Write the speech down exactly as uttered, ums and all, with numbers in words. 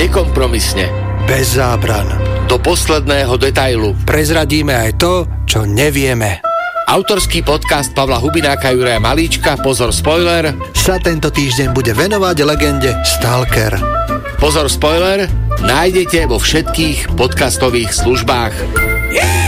Nekompromisne. Bez zábran. Do posledného detailu. Prezradíme aj to, čo nevieme. Autorský podcast Pavla Hubináka a Juraja Malíčka, pozor spoiler, sa tento týždeň bude venovať legende Stalker. Pozor spoiler, nájdete vo všetkých podcastových službách. Yeah!